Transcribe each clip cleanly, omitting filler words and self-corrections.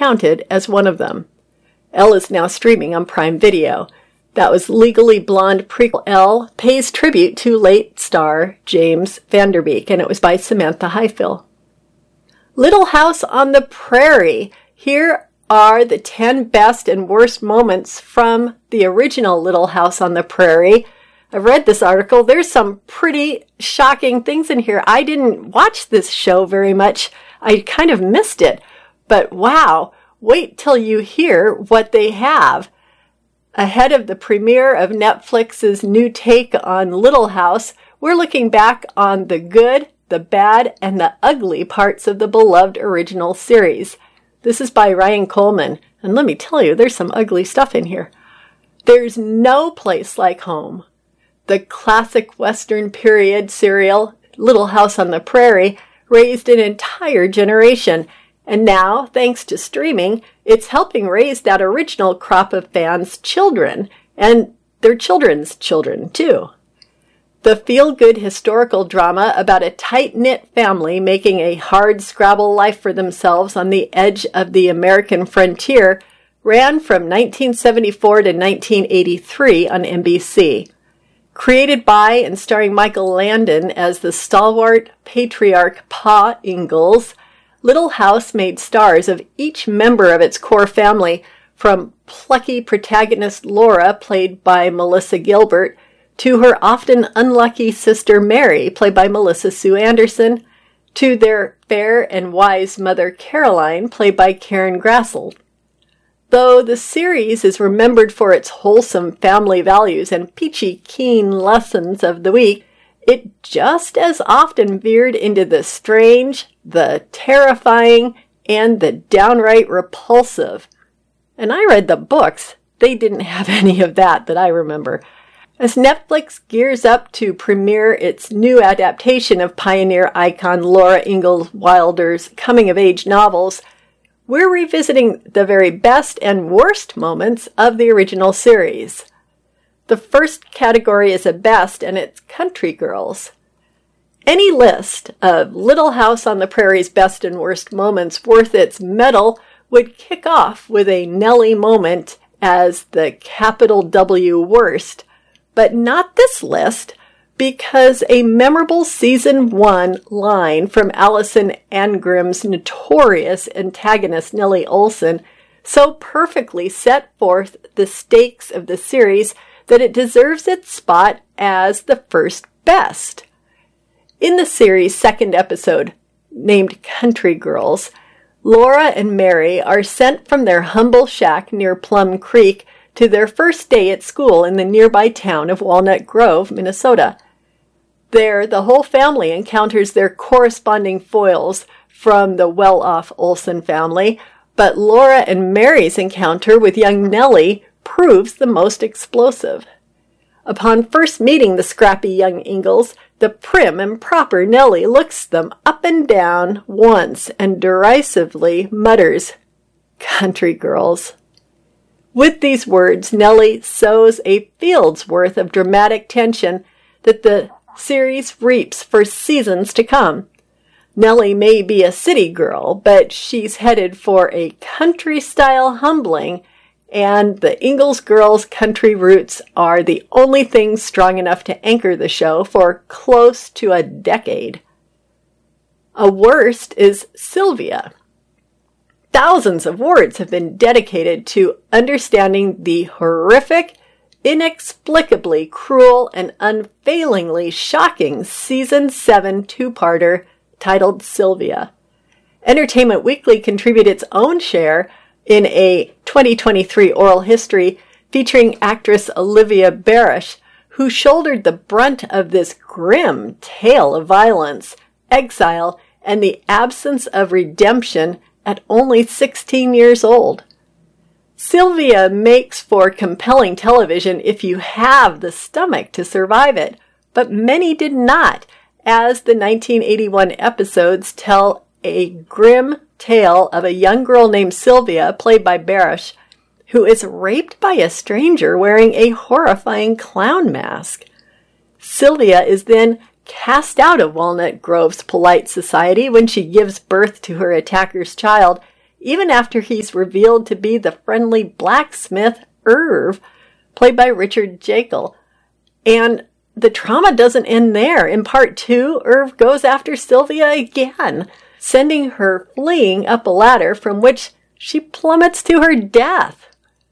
counted as one of them. Elle is now streaming on Prime Video. That was Legally Blonde prequel. Elle pays tribute to late star James Van Der Beek, and it was by Samantha Highfill. Little House on the Prairie. Here are the 10 best and worst moments from the original Little House on the Prairie. I've read this article. There's some pretty shocking things in here. I didn't watch this show very much. I kind of missed it. But wow, wait till you hear what they have. Ahead of the premiere of Netflix's new take on Little House, we're looking back on the good, the bad, and the ugly parts of the beloved original series. This is by Ryan Coleman, and let me tell you, there's some ugly stuff in here. There's no place like home. The classic Western period serial, Little House on the Prairie, raised an entire generation. And now, thanks to streaming, it's helping raise that original crop of fans' children, and their children's children, too. The feel-good historical drama about a tight-knit family making a hard-scrabble life for themselves on the edge of the American frontier ran from 1974 to 1983 on NBC. Created by and starring Michael Landon as the stalwart patriarch Pa Ingalls, Little House made stars of each member of its core family, from plucky protagonist Laura, played by Melissa Gilbert, to her often unlucky sister Mary, played by Melissa Sue Anderson, to their fair and wise mother Caroline, played by Karen Grassel. Though the series is remembered for its wholesome family values and peachy keen lessons of the week, it just as often veered into the strange, the terrifying, and the downright repulsive. And I read the books. They didn't have any of that I remember. As Netflix gears up to premiere its new adaptation of pioneer icon Laura Ingalls Wilder's coming-of-age novels, we're revisiting the very best and worst moments of the original series. The first category is a best, and it's Country Girls. Any list of Little House on the Prairie's best and worst moments worth its medal would kick off with a Nellie moment as the capital W worst, but not this list, because a memorable Season 1 line from Allison Angrim's notorious antagonist Nellie Oleson so perfectly set forth the stakes of the series that it deserves its spot as the first best. In the series' second episode, named Country Girls, Laura and Mary are sent from their humble shack near Plum Creek to their first day at school in the nearby town of Walnut Grove, Minnesota. There, the whole family encounters their corresponding foils from the well-off Olsen family, but Laura and Mary's encounter with young Nellie proves the most explosive. Upon first meeting the scrappy young Ingalls, the prim and proper Nellie looks them up and down once and derisively mutters, "Country girls." With these words, Nellie sows a field's worth of dramatic tension that the series reaps for seasons to come. Nellie may be a city girl, but she's headed for a country-style humbling, and the Ingalls girls' country roots are the only things strong enough to anchor the show for close to a decade. A worst is Sylvia. Thousands of words have been dedicated to understanding the horrific, inexplicably cruel, and unfailingly shocking Season 7 two-parter titled Sylvia. Entertainment Weekly contributed its own share in a 2023 oral history featuring actress Olivia Barish, who shouldered the brunt of this grim tale of violence, exile, and the absence of redemption at only 16 years old. Sylvia makes for compelling television if you have the stomach to survive it, but many did not, as the 1981 episodes tell a grim tale of a young girl named Sylvia, played by Barish, who is raped by a stranger wearing a horrifying clown mask. Sylvia is then cast out of Walnut Grove's polite society when she gives birth to her attacker's child, even after he's revealed to be the friendly blacksmith, Irv, played by Richard Jekyll. And the trauma doesn't end there. In part 2, Irv goes after Sylvia again, sending her fleeing up a ladder from which she plummets to her death.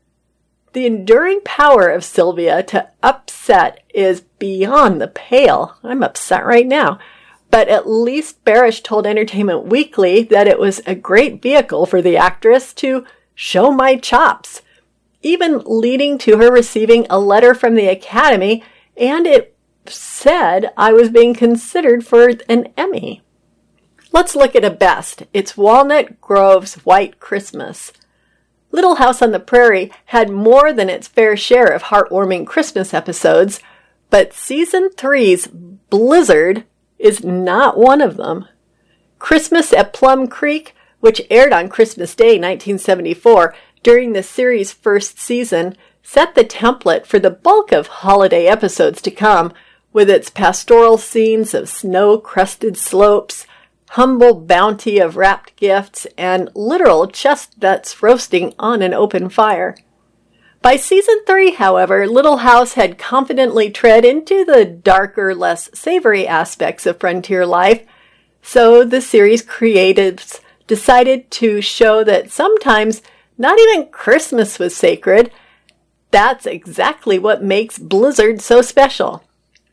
The enduring power of Sylvia to upset is beyond the pale. I'm upset right now. But at least Barish told Entertainment Weekly that it was a great vehicle for the actress to show my chops, even leading to her receiving a letter from the Academy, and it said I was being considered for an Emmy. Let's look at a best. It's Walnut Grove's White Christmas. Little House on the Prairie had more than its fair share of heartwarming Christmas episodes, but Season 3's Blizzard is not one of them. Christmas at Plum Creek, which aired on Christmas Day 1974 during the series' first season, set the template for the bulk of holiday episodes to come, with its pastoral scenes of snow-crusted slopes, humble bounty of wrapped gifts, and literal chestnuts roasting on an open fire. By Season 3, however, Little House had confidently tread into the darker, less savory aspects of frontier life, so the series creatives decided to show that sometimes not even Christmas was sacred. That's exactly what makes Blizzard so special.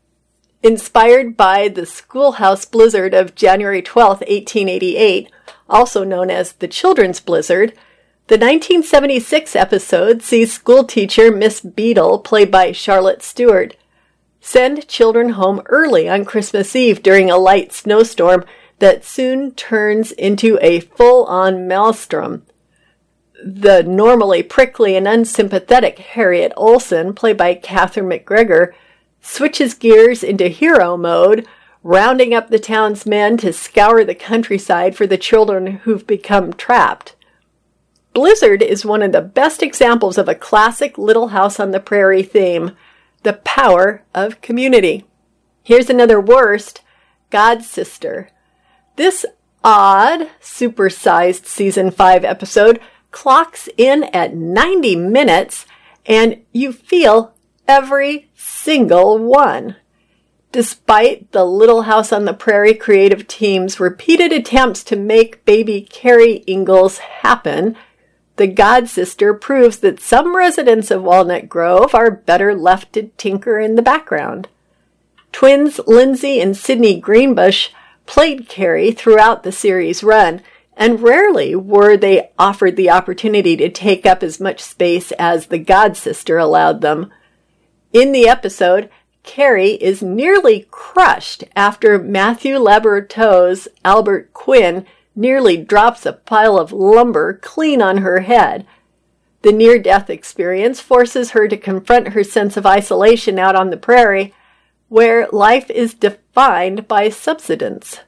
Inspired by the schoolhouse blizzard of January 12, 1888, also known as the Children's Blizzard, the 1976 episode sees schoolteacher Miss Beadle, played by Charlotte Stewart, send children home early on Christmas Eve during a light snowstorm that soon turns into a full-on maelstrom. The normally prickly and unsympathetic Harriet Olsen, played by Catherine McGregor, switches gears into hero mode, rounding up the town's men to scour the countryside for the children who've become trapped. Blizzard is one of the best examples of a classic Little House on the Prairie theme, the power of community. Here's another worst, God's Sister. This odd, supersized Season 5 episode clocks in at 90 minutes, and you feel every single one. Despite the Little House on the Prairie creative team's repeated attempts to make baby Carrie Ingalls happen, the God Sister proves that some residents of Walnut Grove are better left to tinker in the background. Twins Lindsay and Sydney Greenbush played Carrie throughout the series' run, and rarely were they offered the opportunity to take up as much space as the God Sister allowed them. In the episode, Carrie is nearly crushed after Matthew Laborato's Albert Quinn nearly drops a pile of lumber clean on her head. The near-death experience forces her to confront her sense of isolation out on the prairie, where life is defined by subsistence.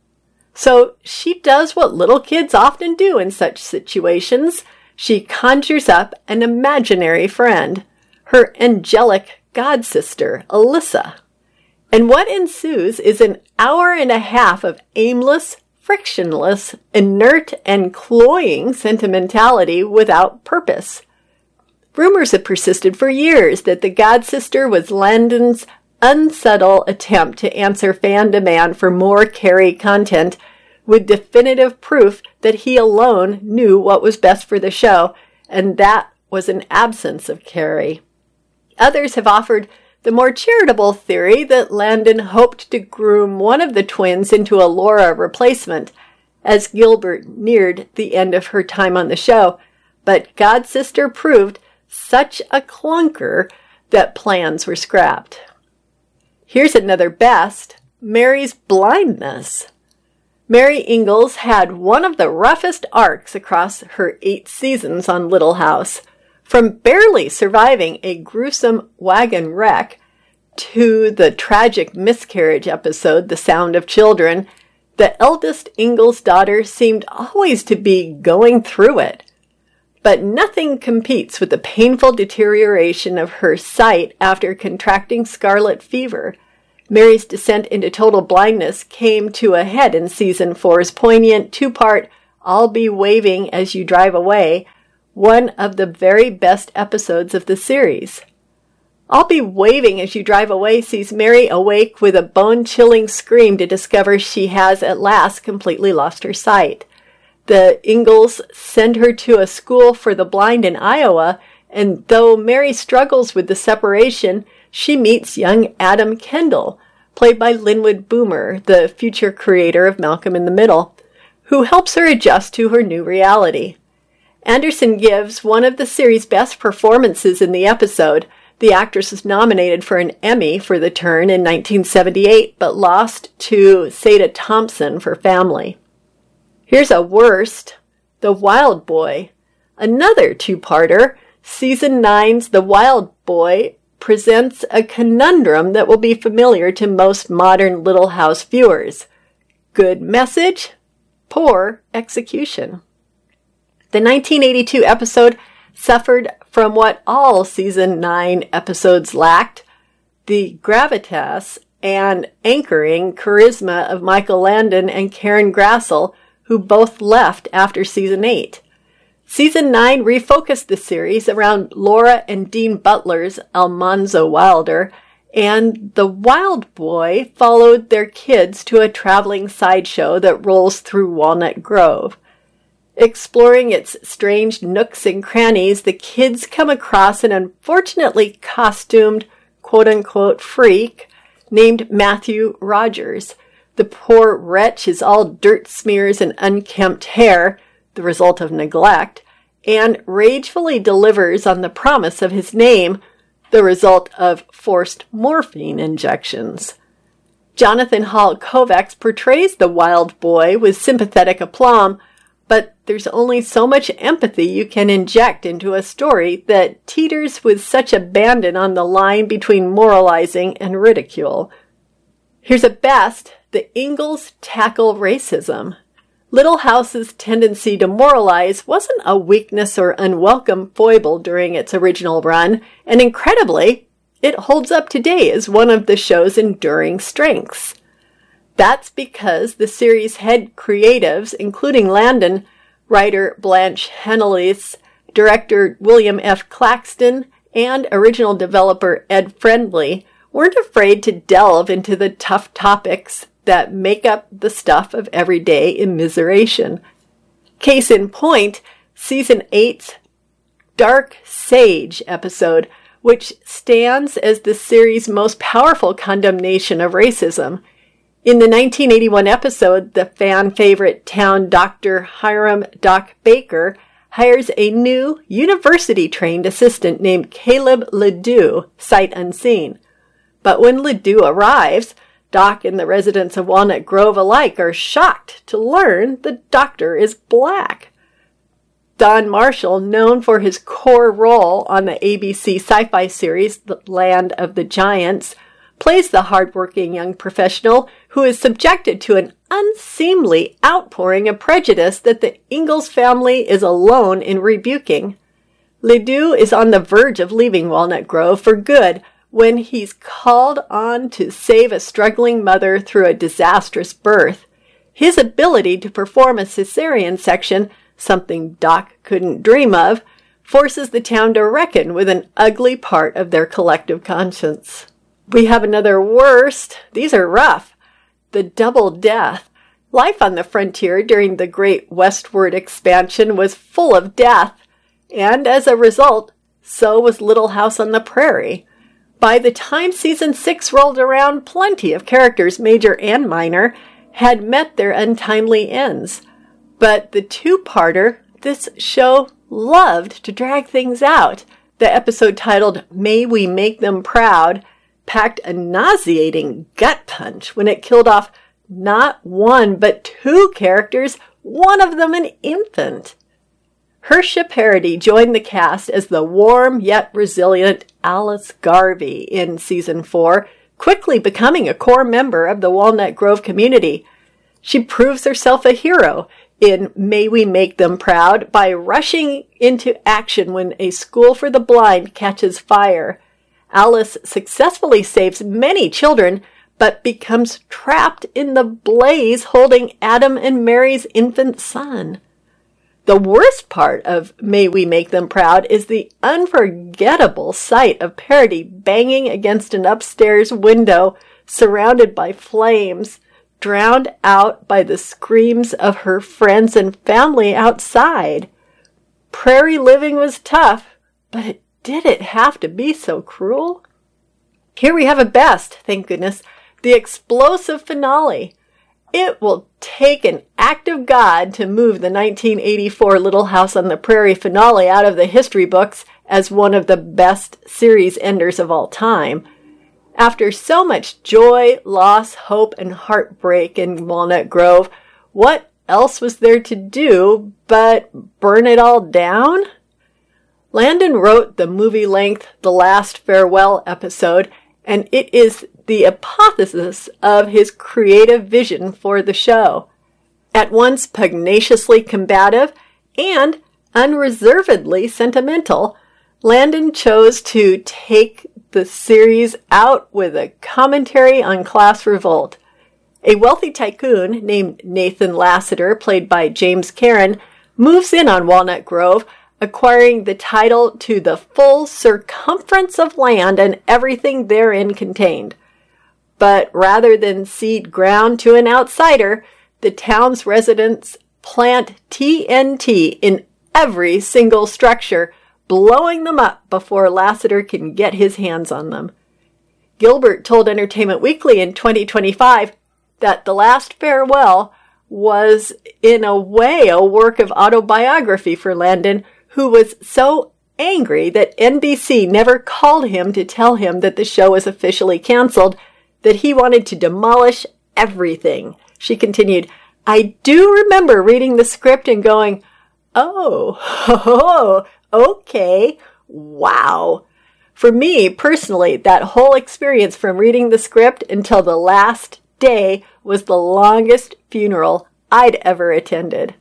So she does what little kids often do in such situations. She conjures up an imaginary friend, her angelic God sister, Alyssa. And what ensues is an hour and a half of aimless, frictionless, inert, and cloying sentimentality without purpose. Rumors have persisted for years that the God Sister was Landon's unsubtle attempt to answer fan demand for more Carrie content, with definitive proof that he alone knew what was best for the show, and that was an absence of Carrie. Others have offered the more charitable theory that Landon hoped to groom one of the twins into a Laura replacement, as Gilbert neared the end of her time on the show, but God Sister proved such a clunker that plans were scrapped. Here's another best, Mary's blindness. Mary Ingalls had one of the roughest arcs across her 8 seasons on Little House. From barely surviving a gruesome wagon wreck to the tragic miscarriage episode, The Sound of Children, the eldest Ingalls daughter seemed always to be going through it. But nothing competes with the painful deterioration of her sight after contracting scarlet fever. Mary's descent into total blindness came to a head in Season 4's poignant 2-part I'll Be Waving As You Drive Away, one of the very best episodes of the series. I'll Be Waving As You Drive Away sees Mary awake with a bone-chilling scream to discover she has at last completely lost her sight. The Ingalls send her to a school for the blind in Iowa, and though Mary struggles with the separation, she meets young Adam Kendall, played by Linwood Boomer, the future creator of Malcolm in the Middle, who helps her adjust to her new reality. Anderson gives one of the series' best performances in the episode. The actress was nominated for an Emmy for the turn in 1978, but lost to Sada Thompson for Family. Here's a worst, The Wild Boy. Another two-parter, Season 9's The Wild Boy presents a conundrum that will be familiar to most modern Little House viewers. Good message, poor execution. The 1982 episode suffered from what all Season 9 episodes lacked, the gravitas and anchoring charisma of Michael Landon and Karen Grassel, who both left after Season 8. Season 9 refocused the series around Laura and Dean Butler's Almanzo Wilder, and The Wild Boy followed their kids to a traveling sideshow that rolls through Walnut Grove. Exploring its strange nooks and crannies, the kids come across an unfortunately costumed, quote-unquote, freak named Matthew Rogers. The poor wretch is all dirt smears and unkempt hair, the result of neglect, and ragefully delivers on the promise of his name, the result of forced morphine injections. Jonathan Hall Kovacs portrays the Wild Boy with sympathetic aplomb, but there's only so much empathy you can inject into a story that teeters with such abandon on the line between moralizing and ridicule. Here's a best: the Ingalls tackle racism. Little House's tendency to moralize wasn't a weakness or unwelcome foible during its original run, and incredibly, it holds up today as one of the show's enduring strengths. That's because the series' head creatives, including Landon, writer Blanche Hennelys, director William F. Claxton, and original developer Ed Friendly, weren't afraid to delve into the tough topics that make up the stuff of everyday immiseration. Case in point, Season 8's Dark Sage episode, which stands as the series' most powerful condemnation of racism. In the 1981 episode, the fan favorite town doctor Hiram Doc Baker hires a new university-trained assistant named Caleb Ledoux, sight unseen. But when Ledoux arrives, Doc and the residents of Walnut Grove alike are shocked to learn the doctor is black. Don Marshall, known for his core role on the ABC sci-fi series The Land of the Giants, plays the hardworking young professional who is subjected to an unseemly outpouring of prejudice that the Ingalls family is alone in rebuking. Ledoux is on the verge of leaving Walnut Grove for good when he's called on to save a struggling mother through a disastrous birth. His ability to perform a cesarean section, something Doc couldn't dream of, forces the town to reckon with an ugly part of their collective conscience. We have another worst. These are rough. The Double Death. Life on the frontier during the Great Westward Expansion was full of death, and as a result, so was Little House on the Prairie. By the time Season 6 rolled around, plenty of characters, major and minor, had met their untimely ends. But the two-parter, this show loved to drag things out. The episode titled May We Make Them Proud packed a nauseating gut punch when it killed off not one but two characters, one of them an infant. Hersha Parody joined the cast as the warm yet resilient Alice Garvey in Season 4, quickly becoming a core member of the Walnut Grove community. She proves herself a hero in May We Make Them Proud by rushing into action when a school for the blind catches fire. Alice successfully saves many children, but becomes trapped in the blaze holding Adam and Mary's infant son. The worst part of May We Make Them Proud is the unforgettable sight of Parody banging against an upstairs window surrounded by flames, drowned out by the screams of her friends and family outside. Prairie living was tough, but did it have to be so cruel? Here we have a best, thank goodness, the explosive finale. It will take an act of God to move the 1984 Little House on the Prairie finale out of the history books as one of the best series enders of all time. After so much joy, loss, hope, and heartbreak in Walnut Grove, what else was there to do but burn it all down? Landon wrote the movie-length The Last Farewell episode, and it is the apotheosis of his creative vision for the show. At once pugnaciously combative and unreservedly sentimental, Landon chose to take the series out with a commentary on class revolt. A wealthy tycoon named Nathan Lassiter, played by James Karen, moves in on Walnut Grove, acquiring the title to the full circumference of land and everything therein contained. But rather than cede ground to an outsider, the town's residents plant TNT in every single structure, blowing them up before Lassiter can get his hands on them. Gilbert told Entertainment Weekly in 2025 that The Last Farewell was, in a way, a work of autobiography for Landon, who was so angry that NBC never called him to tell him that the show was officially canceled, that he wanted to demolish everything. She continued, "I do remember reading the script and going, oh, okay, wow." For me, personally, that whole experience from reading the script until the last day was the longest funeral I'd ever attended.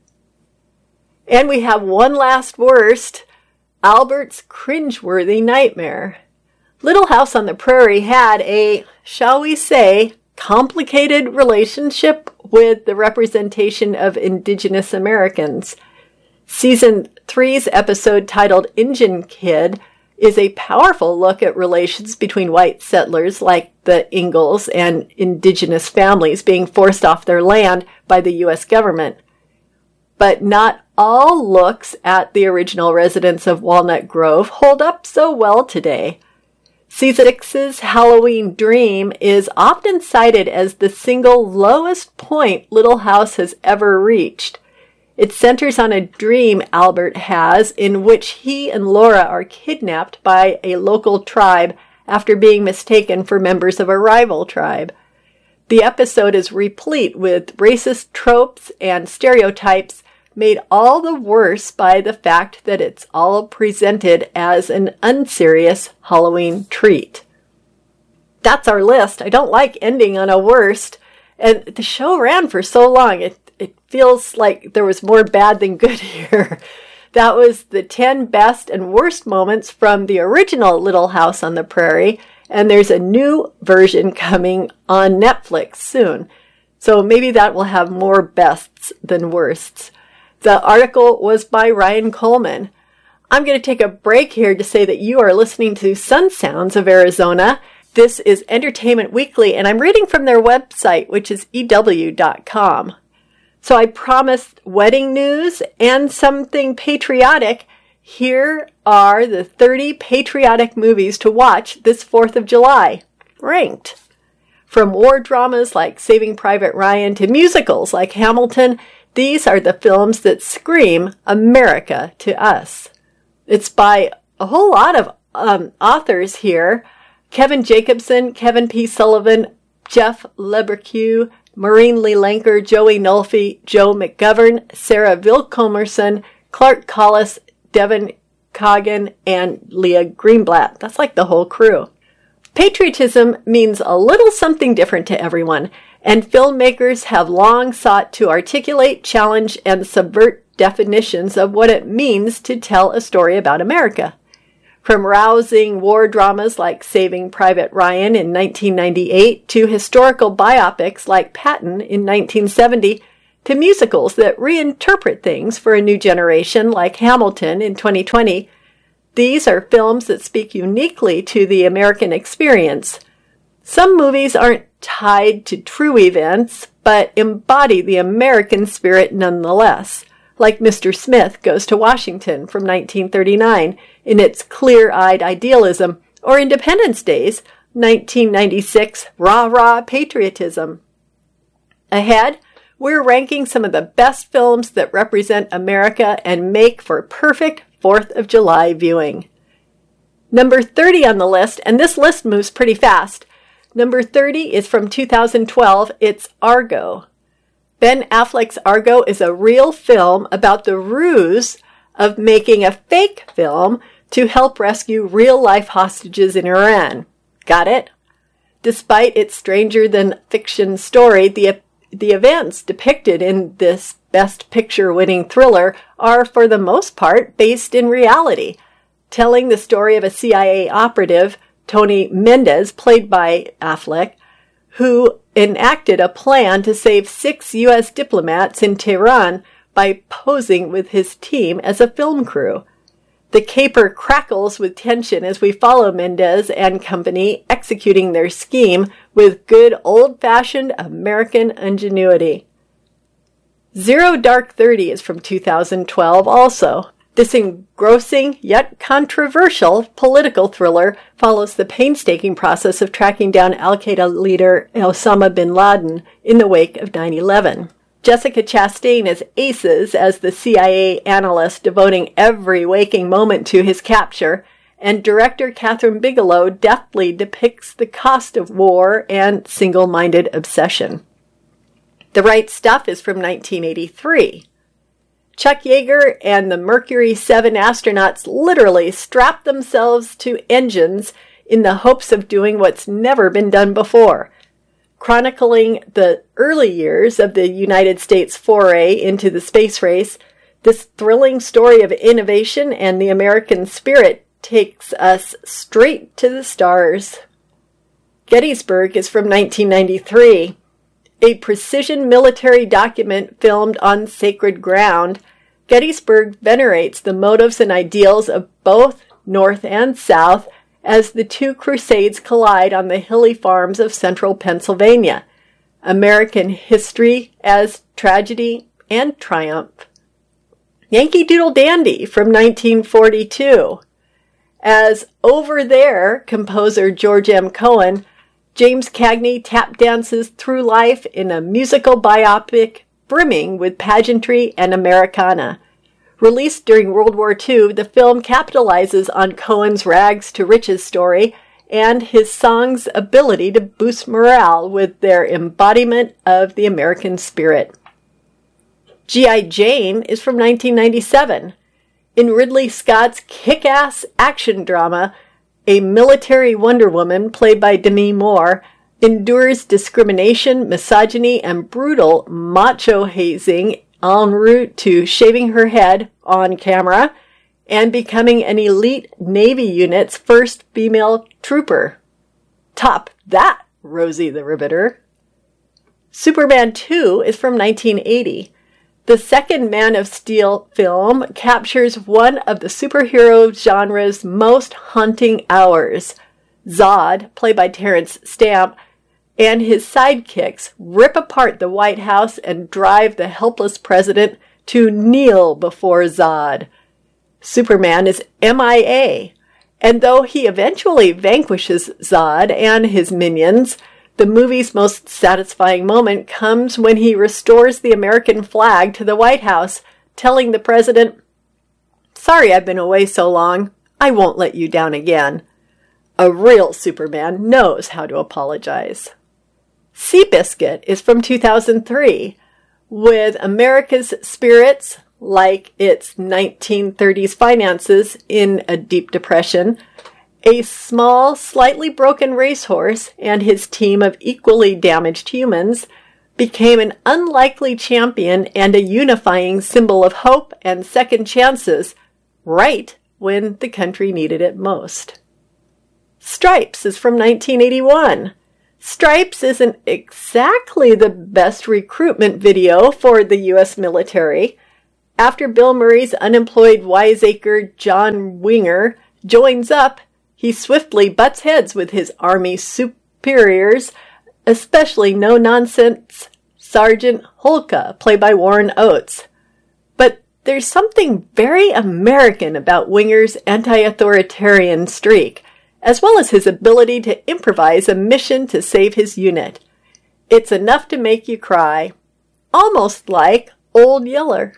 And we have one last worst, Albert's cringeworthy nightmare. Little House on the Prairie had a, shall we say, complicated relationship with the representation of Indigenous Americans. Season 3's episode titled Injun Kid is a powerful look at relations between white settlers like the Ingalls and Indigenous families being forced off their land by the U.S. government. But not all looks at the original residents of Walnut Grove hold up so well today. Season 6's Halloween Dream is often cited as the single lowest point Little House has ever reached. It centers on a dream Albert has in which he and Laura are kidnapped by a local tribe after being mistaken for members of a rival tribe. The episode is replete with racist tropes and stereotypes made all the worse by the fact that it's all presented as an unserious Halloween treat. That's our list. I don't like ending on a worst. And the show ran for so long, it feels like there was more bad than good here. That was the 10 best and worst moments from the original Little House on the Prairie, and there's a new version coming on Netflix soon. So maybe that will have more bests than worsts. The article was by Ryan Coleman. I'm going to take a break here to say that you are listening to Sun Sounds of Arizona. This is Entertainment Weekly, and I'm reading from their website, which is EW.com. So I promised wedding news and something patriotic. Here are the 30 patriotic movies to watch this 4th of July, ranked. From war dramas like Saving Private Ryan to musicals like Hamilton, these are the films that scream America to us. It's by a whole lot of authors here. Kevin Jacobson, Kevin P. Sullivan, Jeff Leberque, Maureen Lee Lenker, Joey Nolfi, Joe McGovern, Sarah Vilkomerson, Clark Collis, Devin Coggin, and Leah Greenblatt. That's like the whole crew. Patriotism means a little something different to everyone, and filmmakers have long sought to articulate, challenge, and subvert definitions of what it means to tell a story about America. From rousing war dramas like Saving Private Ryan in 1998 to historical biopics like Patton in 1970, to musicals that reinterpret things for a new generation like Hamilton in 2020, these are films that speak uniquely to the American experience. Some movies aren't tied to true events, but embody the American spirit nonetheless, like Mr. Smith Goes to Washington from 1939 in its clear-eyed idealism, or Independence Day's 1996 rah-rah patriotism. Ahead, we're ranking some of the best films that represent America and make for perfect 4th of July viewing. Number 30 on the list, and this list moves pretty fast. Number 30 is from 2012. It's Argo. Ben Affleck's Argo is a real film about the ruse of making a fake film to help rescue real-life hostages in Iran. Got it? Despite its stranger-than-fiction story, the events depicted in this Best Picture-winning thriller are, for the most part, based in reality, telling the story of a CIA operative, Tony Mendez, played by Affleck, who enacted a plan to save 6 U.S. diplomats in Tehran by posing with his team as a film crew. The caper crackles with tension as we follow Mendez and company executing their scheme with good old-fashioned American ingenuity. Zero Dark 30 is from 2012 also. This engrossing yet controversial political thriller follows the painstaking process of tracking down al-Qaeda leader Osama bin Laden in the wake of 9/11. Jessica Chastain is aces as the CIA analyst devoting every waking moment to his capture, and director Catherine Bigelow deftly depicts the cost of war and single-minded obsession. The Right Stuff is from 1983. Chuck Yeager and the Mercury 7 astronauts literally strap themselves to engines in the hopes of doing what's never been done before. Chronicling the early years of the United States foray into the space race, this thrilling story of innovation and the American spirit takes us straight to the stars. Gettysburg is from 1993. A precision military document filmed on sacred ground, Gettysburg venerates the motives and ideals of both North and South as the two crusades collide on the hilly farms of central Pennsylvania. American history as tragedy and triumph. Yankee Doodle Dandy from 1942. As Over There composer George M. Cohan, James Cagney tap dances through life in a musical biopic brimming with pageantry and Americana. Released during World War II, the film capitalizes on Cohan's rags to riches story and his songs' ability to boost morale with their embodiment of the American spirit. G.I. Jane is from 1997. In Ridley Scott's kick-ass action drama, a military Wonder Woman, played by Demi Moore, endures discrimination, misogyny, and brutal macho hazing en route to shaving her head on camera and becoming an elite Navy unit's first female trooper. Top that, Rosie the Riveter. Superman 2 is from 1980. The second Man of Steel film captures one of the superhero genre's most haunting hours. Zod, played by Terrence Stamp, and his sidekicks rip apart the White House and drive the helpless president to kneel before Zod. Superman is MIA, and though he eventually vanquishes Zod and his minions, the movie's most satisfying moment comes when he restores the American flag to the White House, telling the president, "Sorry I've been away so long. I won't let you down again." A real Superman knows how to apologize. Seabiscuit is from 2003, with America's spirits, like its 1930s finances in a deep depression, a small, slightly broken racehorse and his team of equally damaged humans became an unlikely champion and a unifying symbol of hope and second chances right when the country needed it most. Stripes is from 1981. Stripes isn't exactly the best recruitment video for the U.S. military. After Bill Murray's unemployed wiseacre John Winger joins up, he swiftly butts heads with his Army superiors, especially no-nonsense Sergeant Holka, played by Warren Oates. But there's something very American about Winger's anti-authoritarian streak, as well as his ability to improvise a mission to save his unit. It's enough to make you cry, almost like Old Yeller.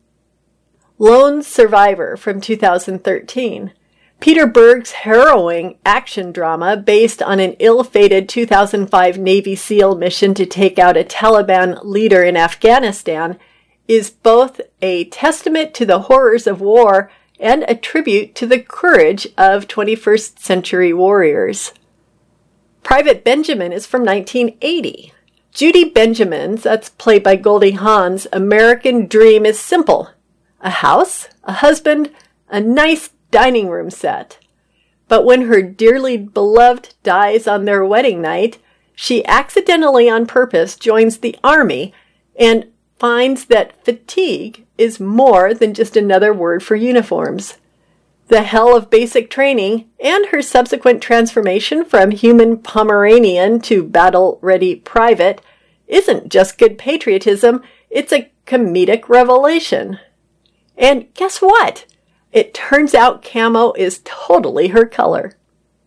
Lone Survivor from 2013. Peter Berg's harrowing action drama based on an ill-fated 2005 Navy SEAL mission to take out a Taliban leader in Afghanistan is both a testament to the horrors of war and a tribute to the courage of 21st century warriors. Private Benjamin is from 1980. Judy Benjamin's, that's played by Goldie Hawn's, American dream is simple. A house, a husband, a nice dining room set. But when her dearly beloved dies on their wedding night, she accidentally on purpose joins the army and finds that fatigue is more than just another word for uniforms. The hell of basic training and her subsequent transformation from human Pomeranian to battle-ready private isn't just good patriotism, it's a comedic revelation. And guess what? It turns out camo is totally her color.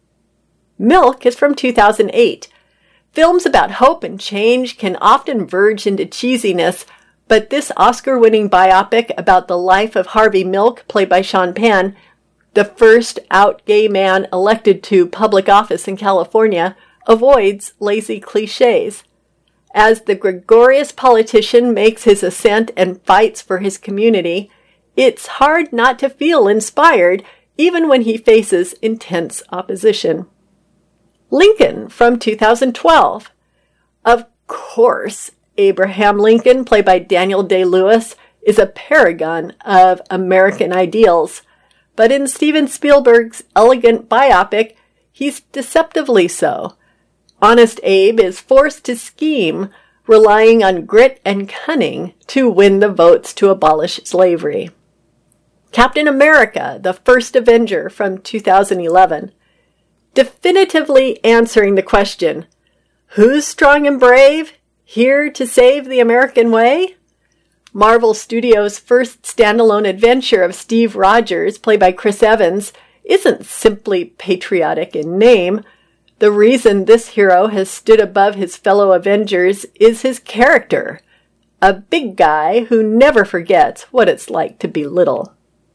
Milk is from 2008. Films about hope and change can often verge into cheesiness, but this Oscar-winning biopic about the life of Harvey Milk, played by Sean Penn, the first out gay man elected to public office in California, avoids lazy cliches. As the gregarious politician makes his ascent and fights for his community, it's hard not to feel inspired even when he faces intense opposition. Lincoln from 2012. Of course, Abraham Lincoln, played by Daniel Day-Lewis, is a paragon of American ideals. But in Steven Spielberg's elegant biopic, he's deceptively so. Honest Abe is forced to scheme, relying on grit and cunning to win the votes to abolish slavery. Captain America, the First Avenger from 2011. Definitively answering the question, who's strong and brave, here to save the American way? Marvel Studios' first standalone adventure of Steve Rogers, played by Chris Evans, isn't simply patriotic in name. The reason this hero has stood above his fellow Avengers is his character, a big guy who never forgets what it's like to be little.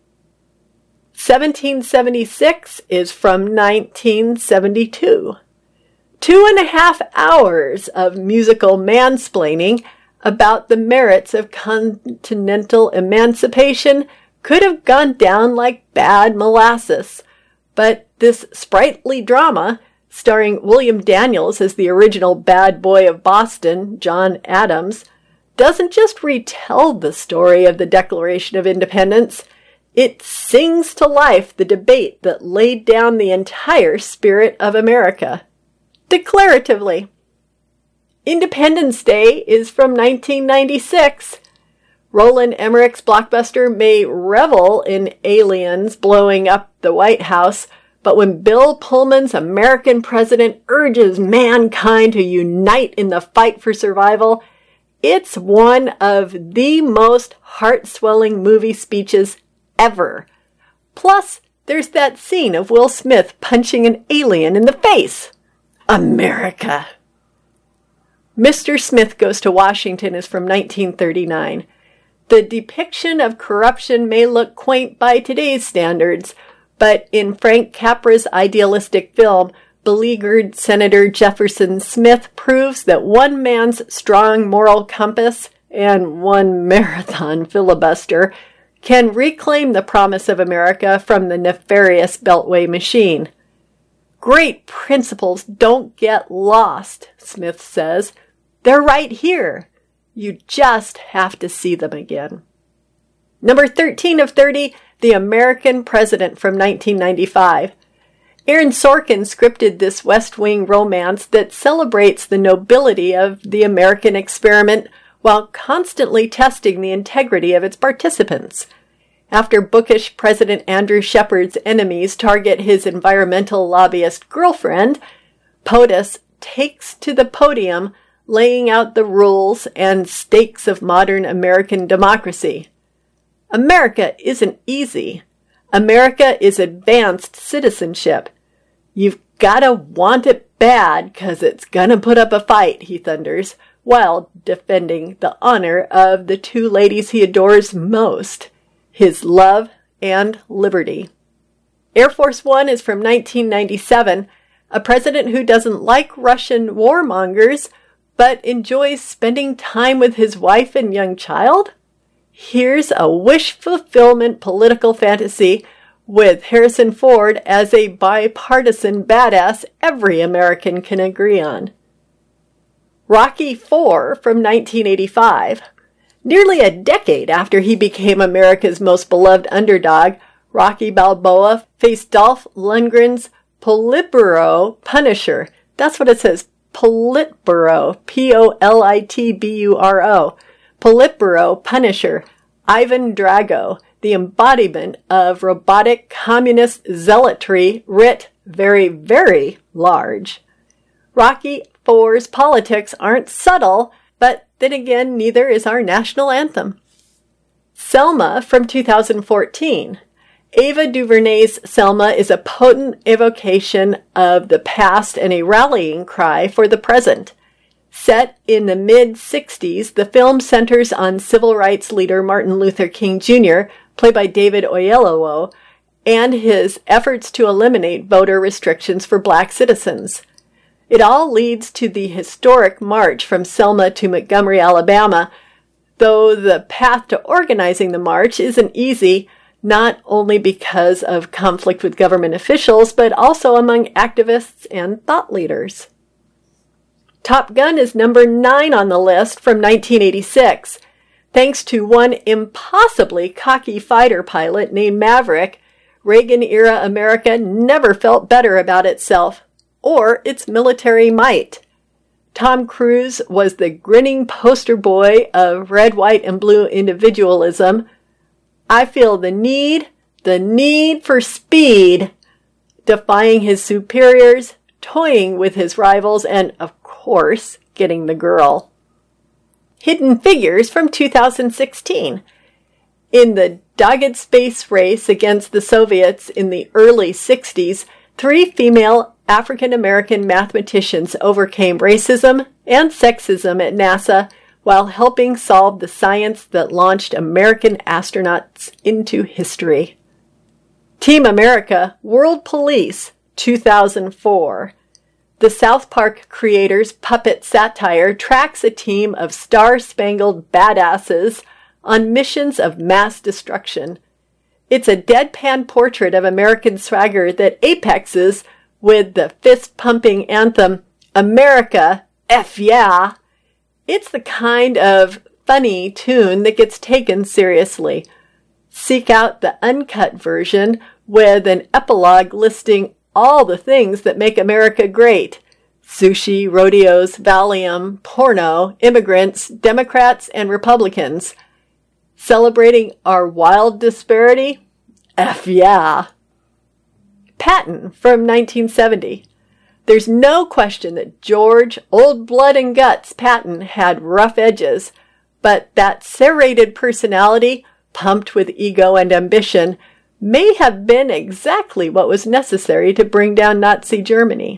1776 is from 1972. 2.5 hours of musical mansplaining about the merits of continental emancipation could have gone down like bad molasses. But this sprightly drama, starring William Daniels as the original bad boy of Boston, John Adams, doesn't just retell the story of the Declaration of Independence, it sings to life the debate that laid down the entire spirit of America. Declaratively. Independence Day is from 1996. Roland Emmerich's blockbuster may revel in aliens blowing up the White House, but when Bill Pullman's American president urges mankind to unite in the fight for survival, it's one of the most heart-swelling movie speeches ever. Plus, there's that scene of Will Smith punching an alien in the face. America. Mr. Smith Goes to Washington is from 1939. The depiction of corruption may look quaint by today's standards, but in Frank Capra's idealistic film, beleaguered Senator Jefferson Smith proves that one man's strong moral compass and one marathon filibuster can reclaim the promise of America from the nefarious Beltway machine. Great principles don't get lost, Smith says. They're right here. You just have to see them again. Number 13 of 30, The American President from 1995. Aaron Sorkin scripted this West Wing romance that celebrates the nobility of the American experiment while constantly testing the integrity of its participants. After bookish President Andrew Shepard's enemies target his environmental lobbyist girlfriend, POTUS takes to the podium, laying out the rules and stakes of modern American democracy. America isn't easy. America is advanced citizenship. You've gotta want it bad, 'cause it's gonna put up a fight, he thunders, while defending the honor of the two ladies he adores most, his love and liberty. Air Force One is from 1997, a president who doesn't like Russian warmongers, but enjoys spending time with his wife and young child? Here's a wish fulfillment political fantasy with Harrison Ford as a bipartisan badass every American can agree on. Rocky IV from 1985. Nearly a decade after he became America's most beloved underdog, Rocky Balboa faced Dolph Lundgren's Politburo Punisher. That's what it says, Politburo, Politburo. Politburo Punisher, Ivan Drago, the embodiment of robotic communist zealotry writ very, very large. Rocky IV's politics aren't subtle, but then again, neither is our national anthem. Selma from 2014. Ava DuVernay's Selma is a potent evocation of the past and a rallying cry for the present. Set in the mid-60s, the film centers on civil rights leader Martin Luther King Jr., played by David Oyelowo, and his efforts to eliminate voter restrictions for black citizens. It all leads to the historic march from Selma to Montgomery, Alabama, though the path to organizing the march isn't easy, not only because of conflict with government officials, but also among activists and thought leaders. Top Gun is number 9 on the list from 1986. Thanks to one impossibly cocky fighter pilot named Maverick, Reagan-era America never felt better about itself or its military might. Tom Cruise was the grinning poster boy of red, white, and blue individualism. I feel the need for speed, defying his superiors, toying with his rivals, and, of course, getting the girl. Hidden Figures from 2016. In the dogged space race against the Soviets in the early 60s, 3 female African-American mathematicians overcame racism and sexism at NASA while helping solve the science that launched American astronauts into history. Team America World Police 2004. The South Park creators' puppet satire tracks a team of star-spangled badasses on missions of mass destruction. It's a deadpan portrait of American swagger that apexes with the fist-pumping anthem, America, F yeah! It's the kind of funny tune that gets taken seriously. Seek out the uncut version with an epilogue listing all the things that make America great. Sushi, rodeos, Valium, porno, immigrants, Democrats, and Republicans. Celebrating our wild disparity? F yeah! Patton from 1970. There's no question that George Old Blood and Guts Patton had rough edges, but that serrated personality, pumped with ego and ambition, may have been exactly what was necessary to bring down Nazi Germany.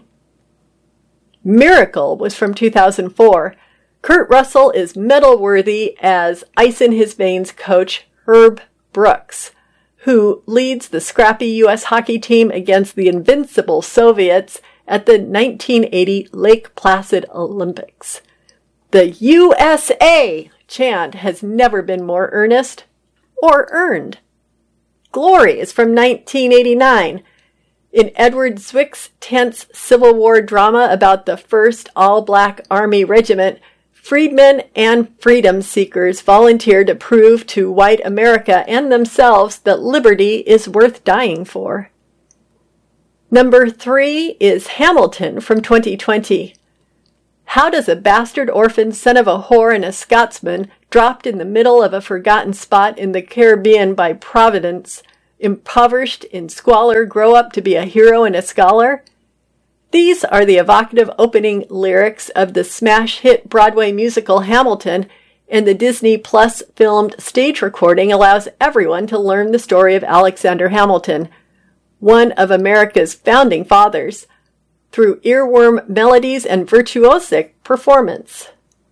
Miracle was from 2004. Kurt Russell is medal-worthy as Ice in His Veins coach Herb Brooks, who leads the scrappy U.S. hockey team against the invincible Soviets at the 1980 Lake Placid Olympics. The USA chant has never been more earnest or earned. Glory is from 1989. In Edward Zwick's tense Civil War drama about the 1st All-Black Army Regiment, freedmen and freedom seekers volunteer to prove to white America and themselves that liberty is worth dying for. Number 3 is Hamilton from 2020. How does a bastard orphan son of a whore and a Scotsman, dropped in the middle of a forgotten spot in the Caribbean by Providence, impoverished in squalor, grow up to be a hero and a scholar? These are the evocative opening lyrics of the smash hit Broadway musical Hamilton, and the Disney Plus filmed stage recording allows everyone to learn the story of Alexander Hamilton, one of America's founding fathers, through earworm melodies and virtuosic performance.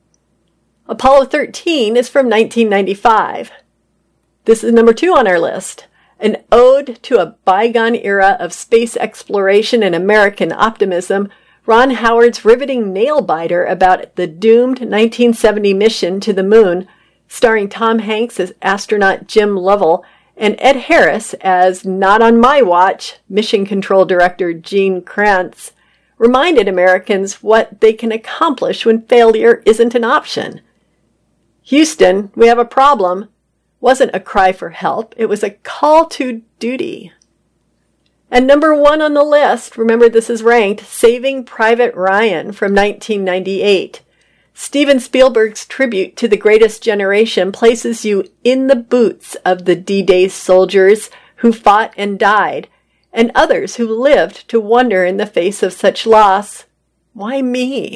Apollo 13 is from 1995. This is number 2 on our list. An ode to a bygone era of space exploration and American optimism, Ron Howard's riveting nail-biter about the doomed 1970 mission to the moon, starring Tom Hanks as astronaut Jim Lovell and Ed Harris as Not on My Watch Mission Control Director Gene Kranz, reminded Americans what they can accomplish when failure isn't an option. Houston, we have a problem, wasn't a cry for help, it was a call to duty. And number 1 on the list, remember this is ranked, Saving Private Ryan from 1998. Steven Spielberg's tribute to the greatest generation places you in the boots of the D-Day soldiers who fought and died, and others who lived to wonder in the face of such loss, why me?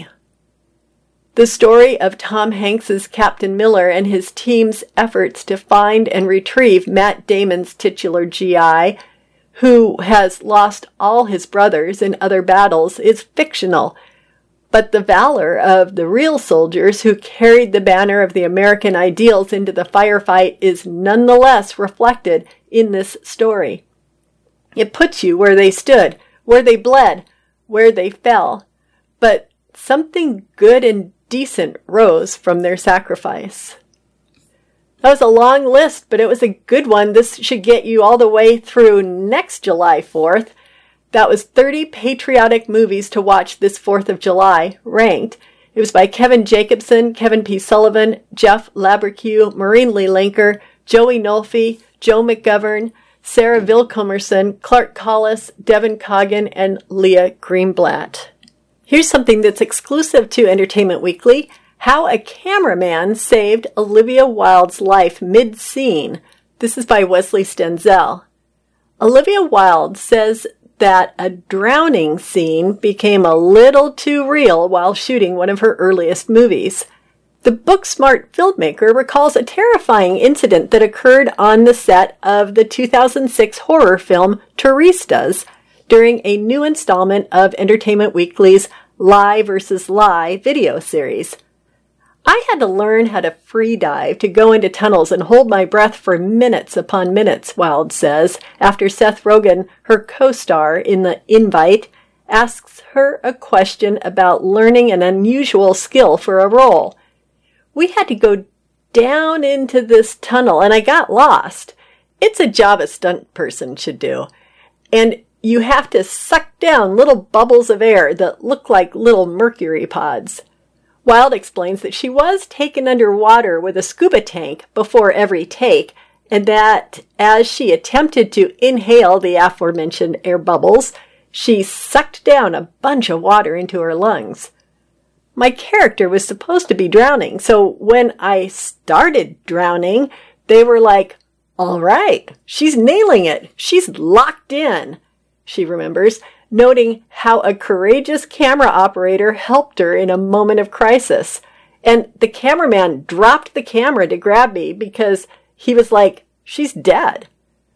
The story of Tom Hanks's Captain Miller and his team's efforts to find and retrieve Matt Damon's titular GI, who has lost all his brothers in other battles, is fictional, but the valor of the real soldiers who carried the banner of the American ideals into the firefight is nonetheless reflected in this story. It puts you where they stood, where they bled, where they fell, but something good and decent rose from their sacrifice. That was a long list, but it was a good one. This should get you all the way through next July 4th. That was 30 patriotic movies to watch this 4th of July, ranked. It was by Kevin Jacobson, Kevin P. Sullivan, Jeff Laberque, Maureen Lee Linker, Joey Nolfi, Joe McGovern, Sarah Vilkomerson, Clark Collis, Devin Coggin, and Leah Greenblatt. Here's something that's exclusive to Entertainment Weekly. How a Cameraman Saved Olivia Wilde's Life Mid-Scene. This is by Wesley Stenzel. Olivia Wilde says that a drowning scene became a little too real while shooting one of her earliest movies. The book-smart filmmaker recalls a terrifying incident that occurred on the set of the 2006 horror film Turistas during a new installment of Entertainment Weekly's Lie vs. Lie video series. I had to learn how to free dive to go into tunnels and hold my breath for minutes upon minutes, Wilde says, after Seth Rogen, her co-star in The Invite, asks her a question about learning an unusual skill for a role. We had to go down into this tunnel and I got lost. It's a job a stunt person should do. And you have to suck down little bubbles of air that look like little mercury pods. Wilde explains that she was taken underwater with a scuba tank before every take, and that as she attempted to inhale the aforementioned air bubbles, she sucked down a bunch of water into her lungs. My character was supposed to be drowning, so when I started drowning, they were like, "All right, she's nailing it. She's locked in," she remembers, noting how a courageous camera operator helped her in a moment of crisis. And the cameraman dropped the camera to grab me because he was like, "She's dead."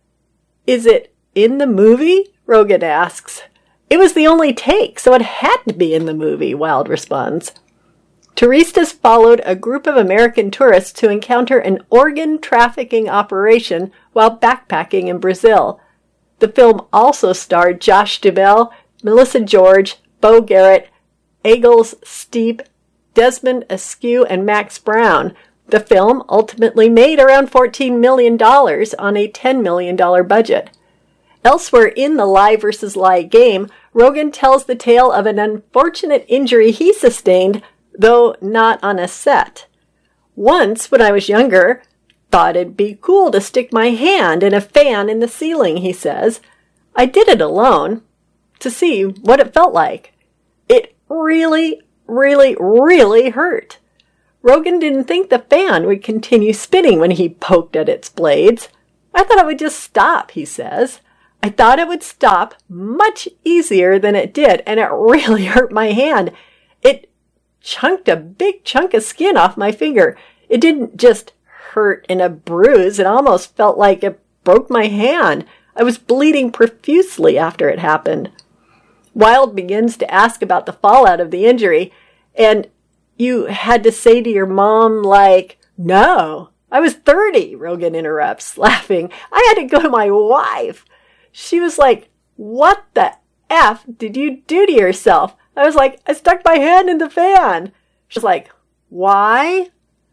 "Is it in the movie?" Rogen asks. "It was the only take, so it had to be in the movie," Wilde responds. Turistas followed a group of American tourists who encounter an organ trafficking operation while backpacking in Brazil. The film also starred Josh Duhamel, Melissa George, Beau Garrett, Egils Steep, Desmond Askew, and Max Brown. The film ultimately made around $14 million on a $10 million budget. Elsewhere in the Lie vs. Lie game, Rogen tells the tale of an unfortunate injury he sustained, though not on a set. "Once, when I was younger, thought it'd be cool to stick my hand in a fan in the ceiling," he says. "I did it alone. to see what it felt like. It really, really, really hurt. Rogan didn't think the fan would continue spinning when he poked at its blades. I thought it would just stop, he says. I thought it would stop much easier than it did, and it really hurt my hand. It chunked a big chunk of skin off my finger. It didn't just hurt in a bruise. It almost felt like it broke my hand. I was bleeding profusely after it happened. Wilde begins to ask about the fallout of the injury, and you had to say to your mom, like, no, I was 30, Rogan interrupts, laughing. I had to go to my wife. She was like, what the F did you do to yourself? I was like, I stuck my hand in the fan. She's like, why?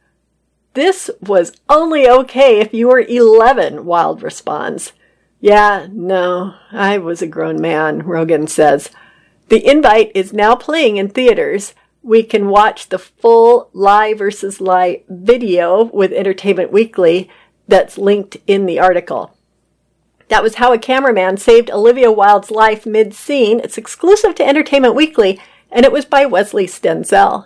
This was only okay if you were 11, Wilde responds. Yeah, no, I was a grown man, Rogan says. The Invite is now playing in theaters. We can watch the full Lie versus Lie video with Entertainment Weekly that's linked in the article. That was how a cameraman saved Olivia Wilde's life mid-scene. It's exclusive to Entertainment Weekly, and it was by Wesley Stenzel.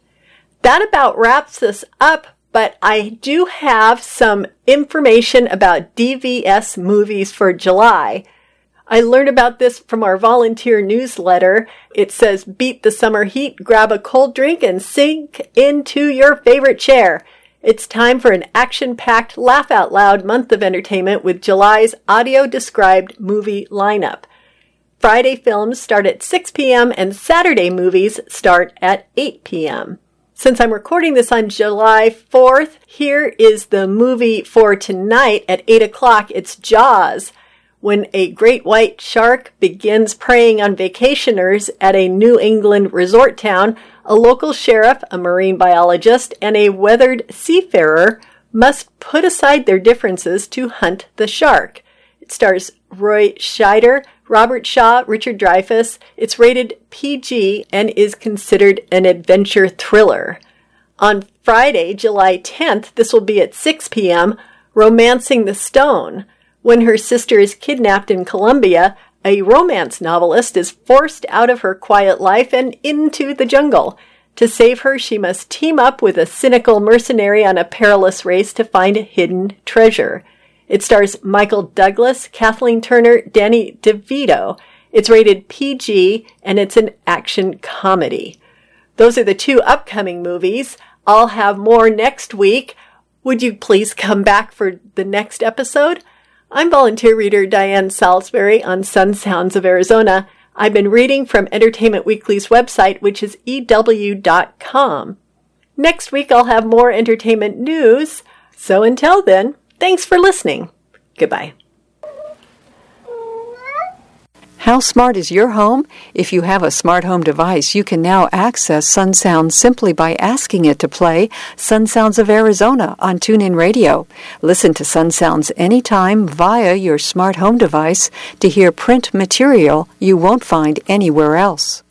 That about wraps us up, but I do have some information about DVS movies for July. I learned about this from our volunteer newsletter. It says, beat the summer heat, grab a cold drink, and sink into your favorite chair. It's time for an action-packed, laugh-out-loud month of entertainment with July's audio-described movie lineup. Friday films start at 6 p.m. and Saturday movies start at 8 p.m. Since I'm recording this on July 4th, here is the movie for tonight at 8 o'clock. It's Jaws. When a great white shark begins preying on vacationers at a New England resort town, a local sheriff, a marine biologist, and a weathered seafarer must put aside their differences to hunt the shark. It stars Roy Scheider, Robert Shaw, Richard Dreyfuss. It's rated PG and is considered an adventure thriller. On Friday, July 10th, this will be at 6 p.m., Romancing the Stone. When her sister is kidnapped in Colombia, a romance novelist is forced out of her quiet life and into the jungle. To save her, she must team up with a cynical mercenary on a perilous race to find a hidden treasure. It stars Michael Douglas, Kathleen Turner, Danny DeVito. It's rated PG, and it's an action comedy. Those are the two upcoming movies. I'll have more next week. Would you please come back for the next episode? I'm volunteer reader Diane Salisbury on Sun Sounds of Arizona. I've been reading from Entertainment Weekly's website, which is EW.com. Next week, I'll have more entertainment news. So until then, thanks for listening. Goodbye. How smart is your home? If you have a smart home device, you can now access Sun Sounds simply by asking it to play Sun Sounds of Arizona on TuneIn Radio. Listen to Sun Sounds anytime via your smart home device to hear print material you won't find anywhere else.